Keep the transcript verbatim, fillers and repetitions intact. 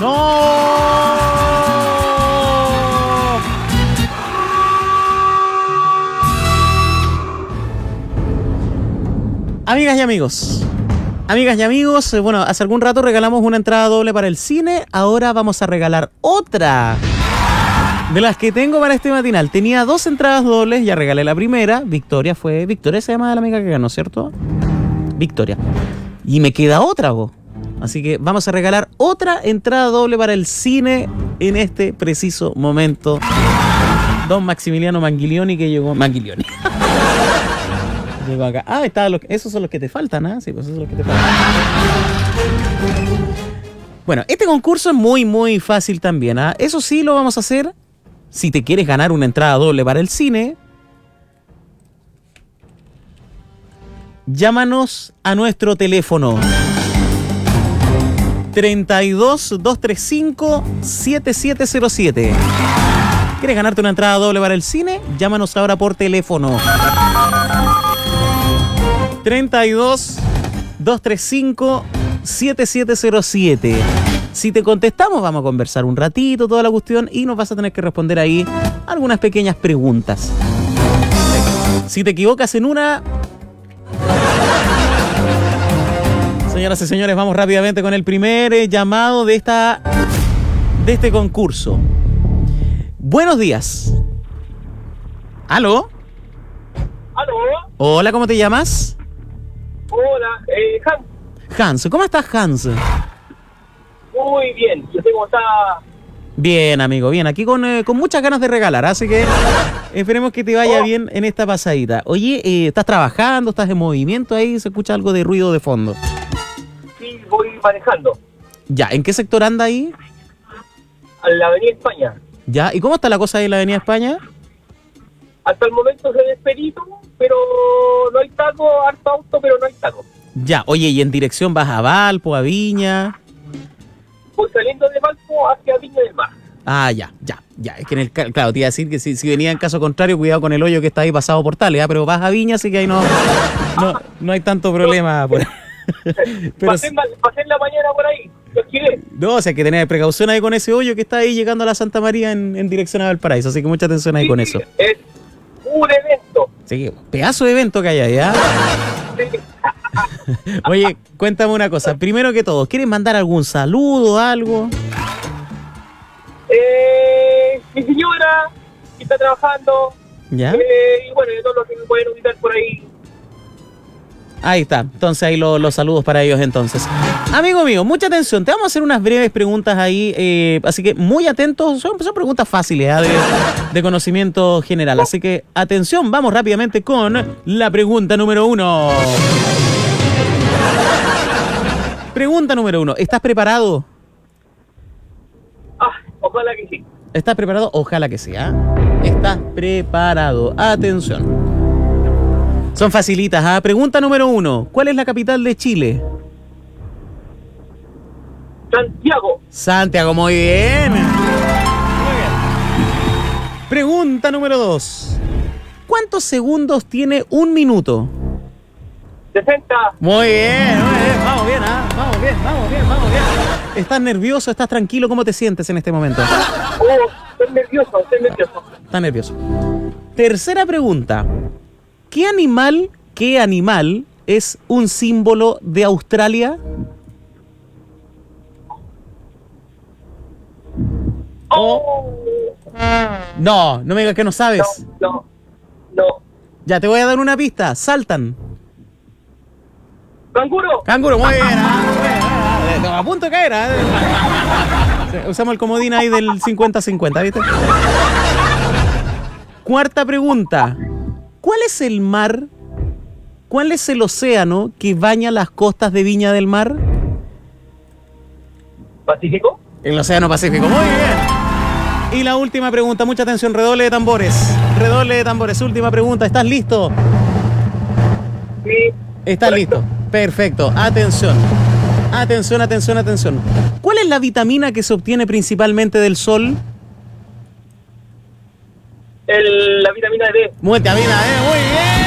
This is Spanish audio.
¡No! Amigas y amigos, amigas y amigos, bueno, hace algún rato regalamos una entrada doble para el cine, ahora vamos a regalar otra de las que tengo para este matinal. Tenía dos entradas dobles, ya regalé la primera, Victoria fue, Victoria se llama la amiga que ganó, ¿cierto? Victoria. Y me queda otra, vos. Así que vamos a regalar otra entrada doble para el cine en este preciso momento. Don Maximiliano Manguilioni que llegó, Manguilioni. Llegó acá. Ah, está lo, esos son los que te faltan, ¿ah? ¿eh? Sí, pues esos son los que te faltan. Bueno, este concurso es muy, muy fácil también, ¿ah? ¿eh? Eso sí lo vamos a hacer si te quieres ganar una entrada doble para el cine. Llámanos a nuestro teléfono treinta y dos, doscientos treinta y cinco, setenta y siete cero siete. ¿Quieres ganarte una entrada doble para el cine? Llámanos ahora por teléfono treinta y dos, doscientos treinta y cinco, setenta y siete cero siete. Si te contestamos, vamos a conversar un ratito, toda la cuestión, y nos vas a tener que responder ahí algunas pequeñas preguntas. Si te equivocas en una... Señoras y señores, vamos rápidamente con el primer eh, llamado de esta de este concurso. Buenos días. ¿Aló? ¿Aló? Hola, ¿cómo te llamas? Hola, eh, Hans. Hans, ¿cómo estás, Hans? Muy bien, yo tengo esta... Bien, amigo, bien. Aquí con, eh, con muchas ganas de regalar, así que esperemos que te vaya oh. bien en esta pasadita. Oye, eh, ¿estás trabajando? ¿Estás en movimiento ahí? ¿Se escucha algo de ruido de fondo? Sí, voy manejando. Ya, ¿en qué sector anda ahí? A la Avenida España. Ya, ¿y cómo está la cosa ahí en la Avenida España? Hasta el momento se desperito, pero no hay taco, harto auto, pero no hay taco. Ya, oye, ¿y en dirección vas a Valpo, a Viña? Voy saliendo de Valpo hacia Viña del Mar. Ah, ya, ya, ya. Es que en el claro, te iba a decir que si, si venía en caso contrario, cuidado con el hoyo que está ahí pasado por Tales, ¿eh? Pero vas a Viña, así que ahí no, no, no hay tanto problema. Por... Pero pasé, pasé la mañana por ahí, lo quiere. No, o sea, hay que tener precaución ahí con ese hoyo que está ahí llegando a la Santa María en, en dirección a Valparaíso, así que mucha atención ahí Sí, con eso. Es un evento. Sí, pedazo de evento que hay ahí, ¿ah? Sí. Oye, cuéntame una cosa. Primero que todo, ¿quieres mandar algún saludo, algo? Eh, mi señora, que está trabajando. ¿Ya? Eh, y bueno, de todos los que me pueden ubicar por ahí. Ahí está, entonces ahí lo, los saludos para ellos entonces. Amigo mío, mucha atención, te vamos a hacer unas breves preguntas ahí, eh, así que muy atentos, son, son preguntas fáciles ¿eh? de, de conocimiento general, así que atención, vamos rápidamente con la pregunta número uno. Pregunta número uno, ¿estás preparado? Ah, ojalá que sí. ¿Estás preparado? Ojalá que sí, ¿eh? ¿Estás preparado? Atención. Son facilitas, ¿ah? Pregunta número uno. ¿Cuál es la capital de Chile? Santiago. Santiago, muy bien. Muy bien. Pregunta número dos. ¿Cuántos segundos tiene un minuto? sesenta. Muy bien, muy bien. Vamos bien, ¿ah? Vamos bien, vamos bien, vamos bien. ¿Estás nervioso? ¿Estás tranquilo? ¿Cómo te sientes en este momento? Oh, estoy nervioso, estoy nervioso. Estás nervioso. Tercera pregunta. ¿Qué animal, qué animal es un símbolo de Australia? Oh. No, no me digas que no sabes. No, no, no. Ya, te voy a dar una pista. Saltan. ¡Canguro! Canguro, muy bien. ¿Ah? Muy bien, a punto de caer. ¿Ah? Usamos el comodín ahí del cincuenta cincuenta, ¿viste? Cuarta pregunta. ¿Cuál es el mar? ¿Cuál es el océano que baña las costas de Viña del Mar? ¿Pacífico? El océano Pacífico. Muy bien. Y la última pregunta. Mucha atención. Redoble de tambores. Redoble de tambores. Última pregunta. ¿Estás listo? Sí. ¿Estás Correcto. listo? Perfecto. Atención. Atención, atención, atención. ¿Cuál es la vitamina que se obtiene principalmente del sol? El, la vitamina D. Muy, vitamina D. Muy bien.